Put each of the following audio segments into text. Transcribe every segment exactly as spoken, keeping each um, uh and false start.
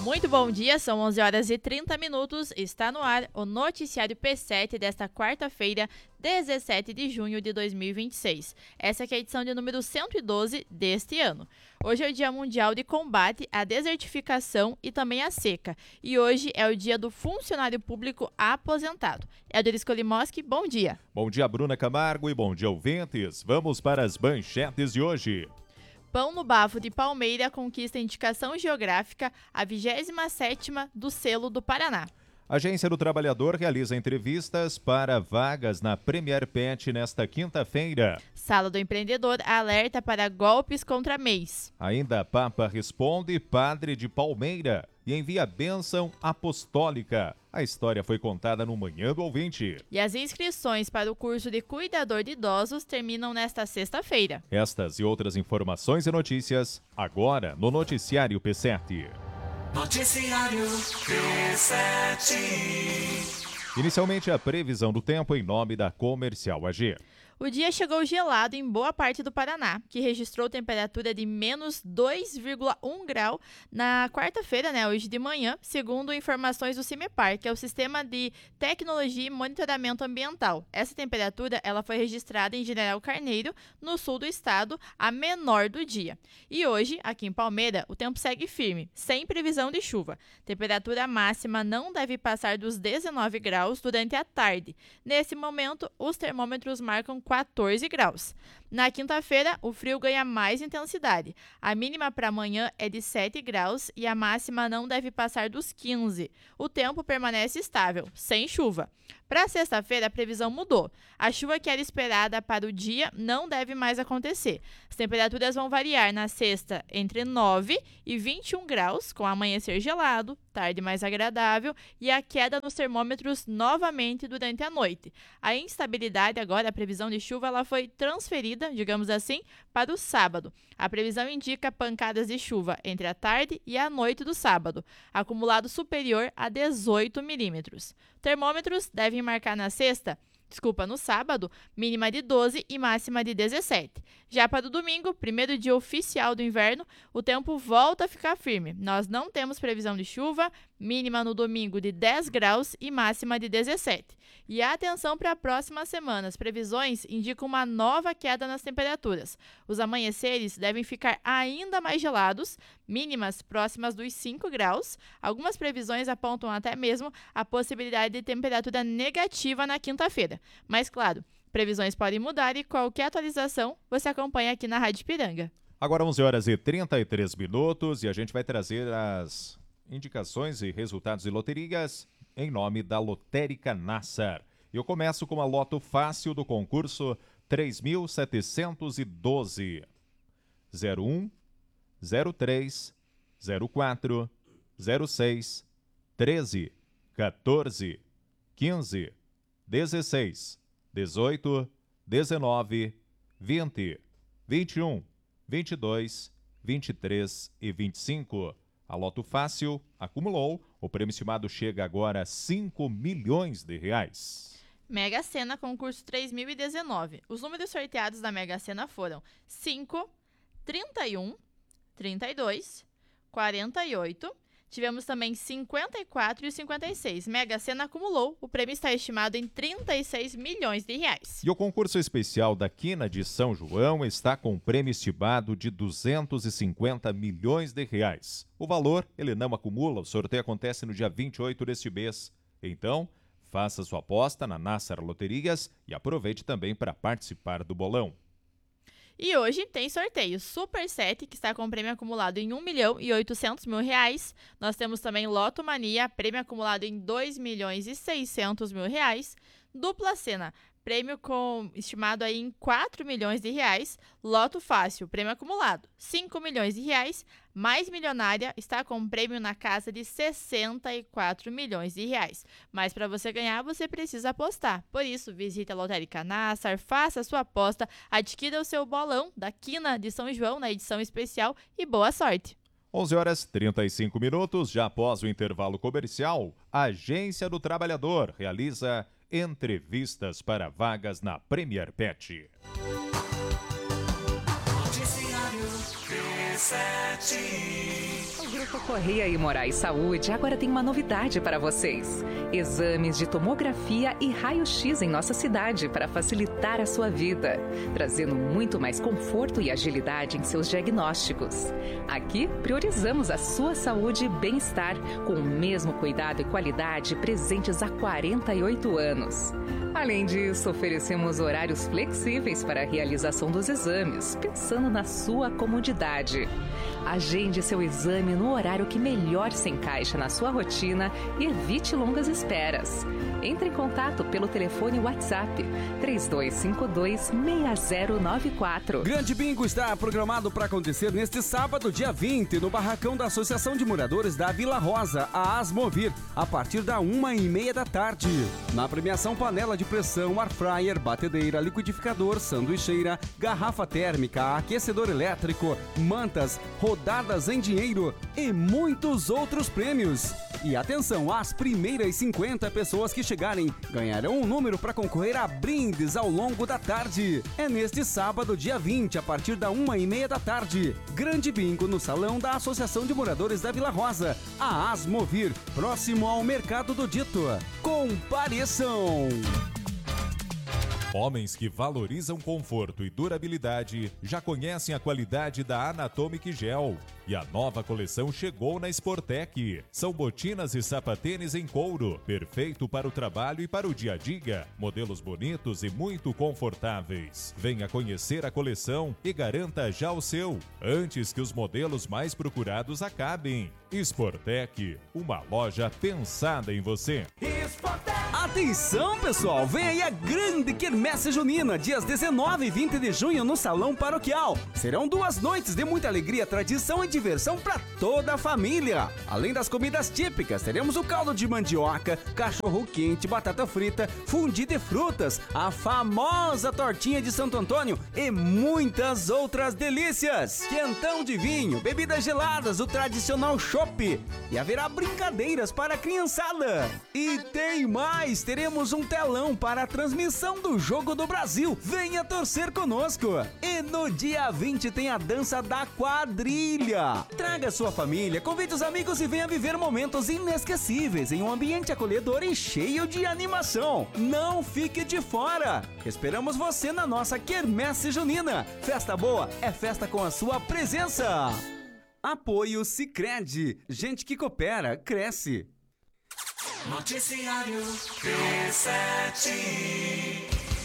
Muito bom dia, são onze horas e trinta minutos, está no ar o noticiário P sete desta quarta-feira, dezessete de junho de dois mil e vinte e seis. Essa aqui é a edição de número cento e doze deste ano. Hoje é o Dia Mundial de Combate à Desertificação e também à Seca. E hoje é o Dia do Funcionário Público Aposentado. Éder Kolimoski, bom dia. Bom dia, Bruna Camargo, e bom dia, ouvintes. Vamos para as manchetes de hoje. Pão no Bafo de Palmeira conquista indicação geográfica, a vigésima sétima do selo do Paraná. A Agência do Trabalhador realiza entrevistas para vagas na Premier Pet nesta quinta-feira. Sala do Empreendedor alerta para golpes contra M E Is. Ainda Papa responde padre de Palmeira e envia bênção apostólica. A história foi contada no Manhã do Ouvinte. E as inscrições para o curso de cuidador de idosos terminam nesta sexta-feira. Estas e outras informações e notícias agora no Noticiário P sete. Noticiário P sete. Inicialmente a previsão do tempo em nome da Comercial A G. O dia chegou gelado em boa parte do Paraná, que registrou temperatura de menos dois vírgula um grau na quarta-feira, né, hoje de manhã, segundo informações do CIMEPAR, que é o Sistema de Tecnologia e Monitoramento Ambiental. Essa temperatura ela foi registrada em General Carneiro, no sul do estado, a menor do dia. E hoje, aqui em Palmeira, o tempo segue firme, sem previsão de chuva. Temperatura máxima não deve passar dos dezenove graus durante a tarde. Nesse momento, os termômetros marcam quatorze graus. Na quinta-feira, o frio ganha mais intensidade. A mínima para amanhã é de sete graus e a máxima não deve passar dos quinze. O tempo permanece estável, sem chuva. Para sexta-feira, a previsão mudou. A chuva que era esperada para o dia não deve mais acontecer. As temperaturas vão variar na sexta entre nove e vinte e um graus, com amanhecer gelado, tarde mais agradável e a queda nos termômetros novamente durante a noite. A instabilidade agora, a previsão de chuva, ela foi transferida, digamos assim, para o sábado. A previsão indica pancadas de chuva entre a tarde e a noite do sábado, acumulado superior a dezoito milímetros. Termômetros devem marcar na sexta, desculpa, no sábado, mínima de doze e máxima de dezessete. Já para o domingo, primeiro dia oficial do inverno, o tempo volta a ficar firme. Nós não temos previsão de chuva, mínima no domingo de dez graus e máxima de dezessete. E atenção para a próxima semana, as previsões indicam uma nova queda nas temperaturas. Os amanheceres devem ficar ainda mais gelados, mínimas próximas dos cinco graus. Algumas previsões apontam até mesmo a possibilidade de temperatura negativa na quinta-feira. Mas, claro, previsões podem mudar e qualquer atualização você acompanha aqui na Rádio Ipiranga. Agora onze horas e trinta e três minutos e a gente vai trazer as indicações e resultados de loterias em nome da Lotérica Nassar. Eu começo com a loto fácil do concurso três mil setecentos e doze. zero um, zero três, zero quatro, zero seis, treze, quatorze, quinze, dezesseis, dezoito, dezenove, vinte, vinte e um, vinte e dois, vinte e três e vinte e cinco. A Loto Fácil acumulou, o prêmio estimado chega agora a cinco milhões de reais. Mega Sena, concurso três mil e dezenove. Os números sorteados da Mega Sena foram cinco, trinta e um, trinta e dois, quarenta e oito. Tivemos também cinquenta e quatro e cinquenta e seis. Mega Sena acumulou, o prêmio está estimado em trinta e seis milhões de reais. E o concurso especial da Quina de São João está com um prêmio estimado de duzentos e cinquenta milhões de reais. O valor, ele não acumula, o sorteio acontece no dia vinte e oito deste mês. Então, faça sua aposta na Nassar Loterias e aproveite também para participar do bolão. E hoje tem sorteio Super sete, que está com prêmio acumulado em um milhão e oitocentos mil reais. Nós temos também Loto Mania, prêmio acumulado em dois milhões e seiscentos mil reais. Dupla Sena, prêmio com, estimado aí em quatro milhões de reais. Loto Fácil, prêmio acumulado cinco milhões de reais. Mais Milionária está com prêmio na casa de sessenta e quatro milhões de reais. Mas para você ganhar, você precisa apostar. Por isso, visite a Lotérica Nassar, faça a sua aposta, adquira o seu bolão da Quina de São João na edição especial e boa sorte! onze horas e trinta e cinco minutos, já após o intervalo comercial, a Agência do Trabalhador realiza entrevistas para vagas na Premier Pet. Noticiário P sete. Grupo Correia e Moraes Saúde agora tem uma novidade para vocês. Exames de tomografia e raio-x em nossa cidade para facilitar a sua vida, trazendo muito mais conforto e agilidade em seus diagnósticos. Aqui, priorizamos a sua saúde e bem-estar, com o mesmo cuidado e qualidade presentes há quarenta e oito anos. Além disso, oferecemos horários flexíveis para a realização dos exames, pensando na sua comodidade. Agende seu exame no horário que melhor se encaixa na sua rotina e evite longas esperas. Entre em contato pelo telefone WhatsApp três dois cinco dois, seis zero nove quatro. Grande Bingo está programado para acontecer neste sábado, dia vinte, no barracão da Associação de Moradores da Vila Rosa, a Asmovir, a partir da uma e meia da tarde. Na premiação, panela de pressão, air fryer, batedeira, liquidificador, sanduicheira, garrafa térmica, aquecedor elétrico, mantas, rodadas em dinheiro e muitos outros prêmios. E atenção, as primeiras cinquenta pessoas que chegarem ganharão um número para concorrer a brindes ao longo da tarde. É neste sábado, dia vinte, a partir da uma e meia da tarde. Grande Bingo no Salão da Associação de Moradores da Vila Rosa, a Asmovir, próximo ao Mercado do Dito. Compareçam! Homens que valorizam conforto e durabilidade já conhecem a qualidade da Anatomic Gel. E a nova coleção chegou na Sportec. São botinas e sapatênis em couro, perfeito para o trabalho e para o dia a dia. Modelos bonitos e muito confortáveis. Venha conhecer a coleção e garanta já o seu, antes que os modelos mais procurados acabem. Sportec, uma loja pensada em você. Atenção, pessoal! Vem aí a grande quermesse junina, dias dezenove e vinte de junho no Salão Paroquial. Serão duas noites de muita alegria, tradição e diversão para toda a família. Além das comidas típicas, teremos o caldo de mandioca, cachorro quente, batata frita, fundi de frutas, a famosa tortinha de Santo Antônio e muitas outras delícias. Quentão de vinho, bebidas geladas, o tradicional chopp. E haverá brincadeiras para a criançada. E tem mais! Teremos um telão para a transmissão do Jogo do Brasil. Venha torcer conosco. E no dia vinte tem a dança da quadrilha. Traga sua família, convide os amigos e venha viver momentos inesquecíveis em um ambiente acolhedor e cheio de animação. Não fique de fora. Esperamos você na nossa quermesse junina. Festa boa é festa com a sua presença. Apoio Sicredi. Gente que coopera, cresce. Noticiário P sete.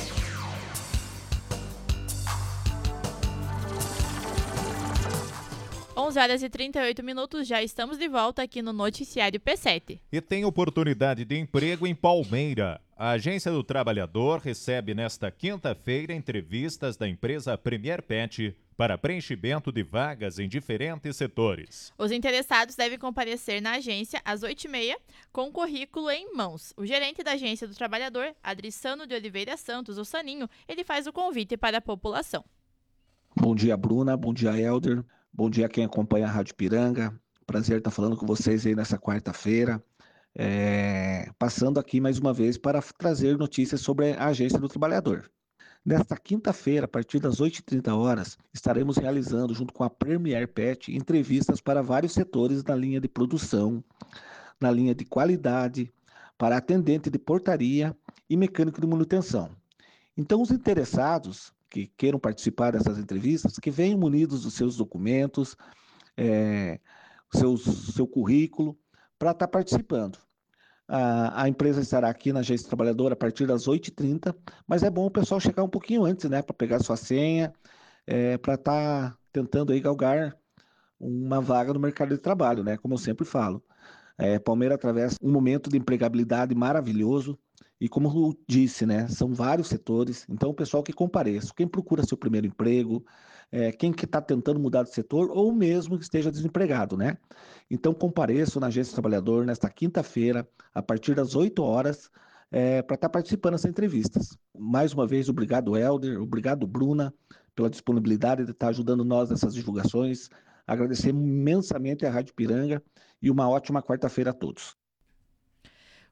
onze horas e trinta e oito minutos, já estamos de volta aqui no Noticiário P sete. E tem oportunidade de emprego em Palmeira. A Agência do Trabalhador recebe nesta quinta-feira entrevistas da empresa Premier Pet para preenchimento de vagas em diferentes setores. Os interessados devem comparecer na agência às oito e meia com o currículo em mãos. O gerente da Agência do Trabalhador, Adriano de Oliveira Santos, o Saninho, ele faz o convite para a população. Bom dia, Bruna. Bom dia, Helder. Bom dia a quem acompanha a Rádio Piranga. Prazer estar falando com vocês aí nessa quarta-feira. É... Passando aqui mais uma vez para trazer notícias sobre a Agência do Trabalhador. Nesta quinta-feira, a partir das oito e trinta horas, estaremos realizando, junto com a Premier Pet, entrevistas para vários setores na linha de produção, na linha de qualidade, para atendente de portaria e mecânico de manutenção. Então, os interessados que queiram participar dessas entrevistas, que venham munidos dos seus documentos, é, seus, seu currículo, para estar participando. A, a empresa estará aqui na Agência Trabalhadora a partir das oito e trinta, mas é bom o pessoal chegar um pouquinho antes, né, para pegar sua senha, é, para estar tentando aí galgar uma vaga no mercado de trabalho, né, como eu sempre falo. É, Palmeira atravessa um momento de empregabilidade maravilhoso e, como eu disse, né, são vários setores, então o pessoal que compareça, quem procura seu primeiro emprego, é, quem que está tentando mudar de setor ou mesmo que esteja desempregado, né? Então compareço na Agência Trabalhador nesta quinta-feira, a partir das oito horas, é, para estar participando dessas entrevistas. Mais uma vez, obrigado, Helder, obrigado, Bruna, pela disponibilidade de estar ajudando nós nessas divulgações. Agradecer imensamente à Rádio Piranga e uma ótima quarta-feira a todos.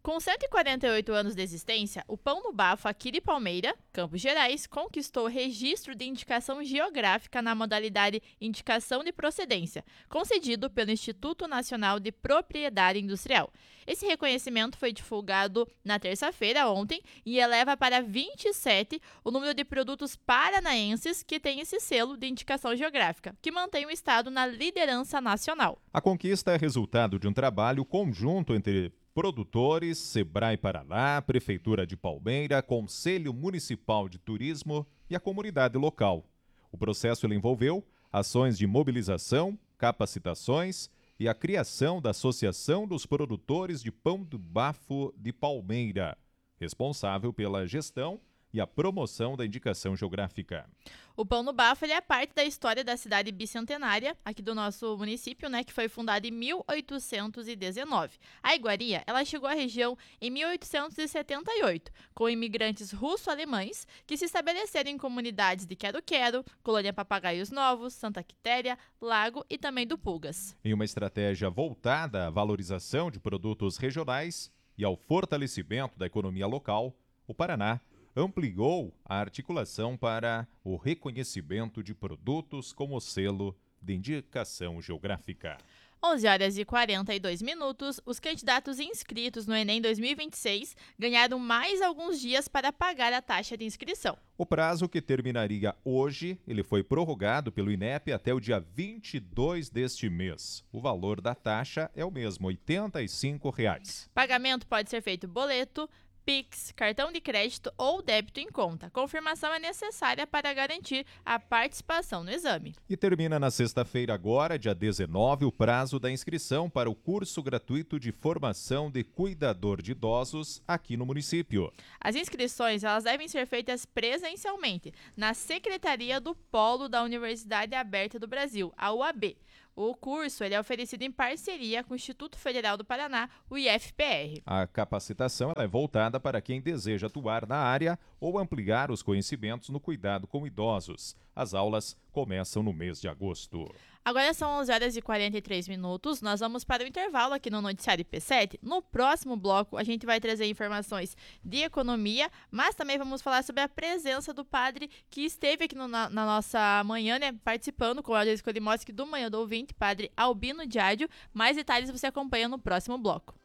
Com cento e quarenta e oito anos de existência, o Pão no Bafo aqui de Palmeira, Campos Gerais, conquistou registro de indicação geográfica na modalidade Indicação de Procedência, concedido pelo Instituto Nacional de Propriedade Industrial. Esse reconhecimento foi divulgado na terça-feira, ontem, e eleva para vinte e sete o número de produtos paranaenses que têm esse selo de indicação geográfica, que mantém o estado na liderança nacional. A conquista é resultado de um trabalho conjunto entre produtores, Sebrae Paraná, Prefeitura de Palmeira, Conselho Municipal de Turismo e a comunidade local. O processo ele envolveu ações de mobilização, capacitações e a criação da Associação dos Produtores de Pão do Bafo de Palmeira, responsável pela gestão e a promoção da indicação geográfica. O Pão no Bafo ele é parte da história da cidade bicentenária, aqui do nosso município, né, que foi fundada em mil oitocentos e dezenove. A iguaria, ela chegou à região em mil oitocentos e setenta e oito, com imigrantes russo-alemães que se estabeleceram em comunidades de Quero-Quero, Colônia Papagaios Novos, Santa Quitéria, Lago e também do Pulgas. Em uma estratégia voltada à valorização de produtos regionais e ao fortalecimento da economia local, o Paraná ampliou a articulação para o reconhecimento de produtos como selo de indicação geográfica. onze horas e quarenta e dois minutos, os candidatos inscritos no Enem dois mil e vinte e seis ganharam mais alguns dias para pagar a taxa de inscrição. O prazo, que terminaria hoje, ele foi prorrogado pelo INEP até o dia vinte e dois deste mês. O valor da taxa é o mesmo, oitenta e cinco reais. Pagamento pode ser feito boleto, Pix, cartão de crédito ou débito em conta. Confirmação é necessária para garantir a participação no exame. E termina na sexta-feira agora, dia dezenove, o prazo da inscrição para o curso gratuito de formação de cuidador de idosos aqui no município. As inscrições elas devem ser feitas presencialmente na Secretaria do Polo da Universidade Aberta do Brasil, a U A B. O curso ele é oferecido em parceria com o Instituto Federal do Paraná, o I F P R. A capacitação ela é voltada para quem deseja atuar na área ou ampliar os conhecimentos no cuidado com idosos. As aulas começam no mês de agosto. Agora são onze horas e quarenta e três minutos, nós vamos para o intervalo aqui no Noticiário P sete. No próximo bloco, a gente vai trazer informações de economia, mas também vamos falar sobre a presença do padre que esteve aqui no, na, na nossa manhã, né, participando com a Aldir Skolimoski do Manhã do Ouvinte, padre Albino Diádio. Mais detalhes você acompanha no próximo bloco.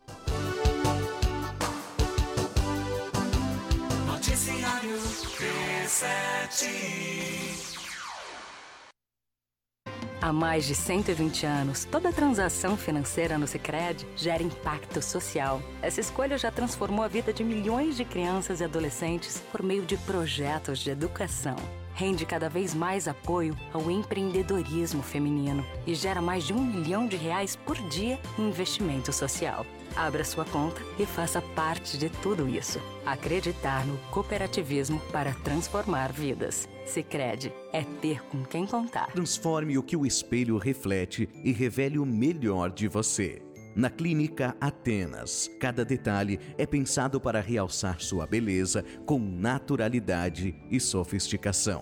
Noticiário P sete. Há mais de cento e vinte anos, toda transação financeira no Sicredi gera impacto social. Essa escolha já transformou a vida de milhões de crianças e adolescentes por meio de projetos de educação. Rende cada vez mais apoio ao empreendedorismo feminino e gera mais de um milhão de reais por dia em investimento social. Abra sua conta e faça parte de tudo isso. Acreditar no cooperativismo para transformar vidas. Sicredi é ter com quem contar. Transforme o que o espelho reflete e revele o melhor de você. Na Clínica Atenas, cada detalhe é pensado para realçar sua beleza com naturalidade e sofisticação.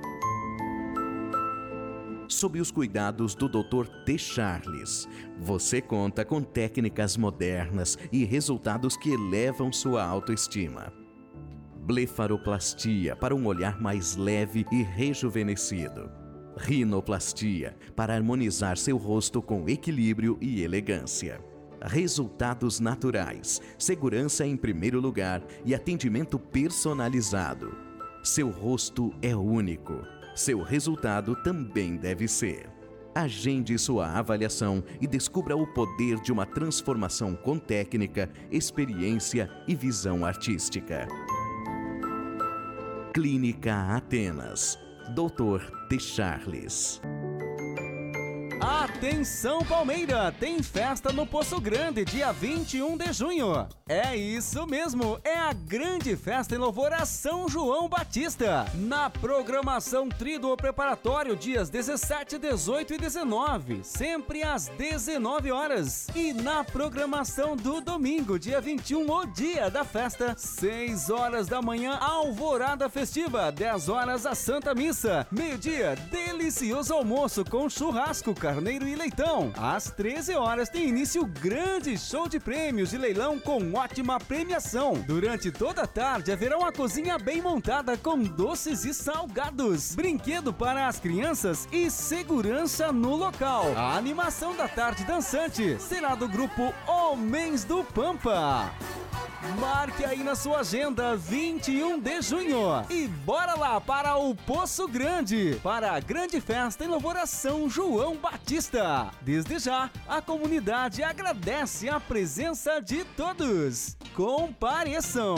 Sob os cuidados do doutor T. Charles, você conta com técnicas modernas e resultados que elevam sua autoestima. Blefaroplastia, para um olhar mais leve e rejuvenescido. Rinoplastia, para harmonizar seu rosto com equilíbrio e elegância. Resultados naturais, segurança em primeiro lugar e atendimento personalizado. Seu rosto é único. Seu resultado também deve ser. Agende sua avaliação e descubra o poder de uma transformação com técnica, experiência e visão artística. Clínica Atenas. doutor T. Charles. Atenção Palmeira, tem festa no Poço Grande, dia vinte e um de junho. É isso mesmo, é a grande festa em louvor a São João Batista. Na programação Tríduo Preparatório, dias dezessete, dezoito e dezenove, sempre às dezenove horas. E na programação do domingo, dia vinte e um, o dia da festa, seis horas da manhã, alvorada festiva, dez horas a Santa Missa. Meio-dia, delicioso almoço com churrasco, carneiro Cordeiro e Leitão. Às treze horas tem início o grande show de prêmios e leilão com ótima premiação. Durante toda a tarde haverá uma cozinha bem montada com doces e salgados, brinquedo para as crianças e segurança no local. A animação da tarde dançante será do grupo Homens do Pampa. Marque aí na sua agenda, vinte e um de junho. E bora lá para o Poço Grande, para a grande festa em louvor a São João Batista. Desde já, a comunidade agradece a presença de todos. Compareçam!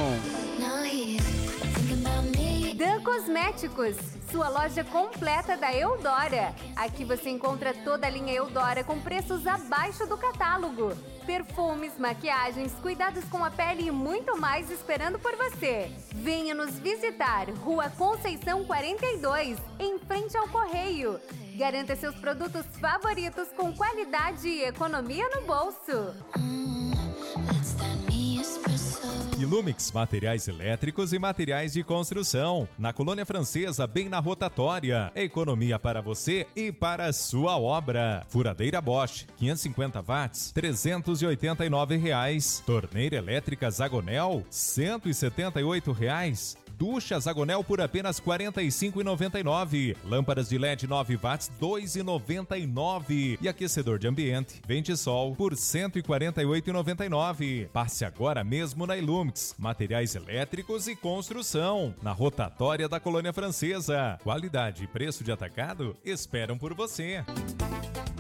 Dan Cosméticos, sua loja completa da Eudora. Aqui você encontra toda a linha Eudora com preços abaixo do catálogo. Perfumes, maquiagens, cuidados com a pele e muito mais esperando por você. Venha nos visitar, Rua Conceição quarenta e dois, em frente ao Correio. Garanta seus produtos favoritos com qualidade e economia no bolso. Ilumix, materiais elétricos e materiais de construção. Na Colônia Francesa, bem na rotatória. Economia para você e para a sua obra. Furadeira Bosch, quinhentos e cinquenta watts, trezentos e oitenta e nove reais. Torneira elétrica Zagonel, cento e setenta e oito reais. Ducha Zagonel por apenas quarenta e cinco reais e noventa e nove centavos. Lâmpadas de L E D nove watts, dois reais e noventa e nove centavos. E aquecedor de ambiente Ventisol por cento e quarenta e oito reais e noventa e nove centavos. Passe agora mesmo na Ilumix. Materiais elétricos e construção. Na rotatória da Colônia Francesa. Qualidade e preço de atacado esperam por você.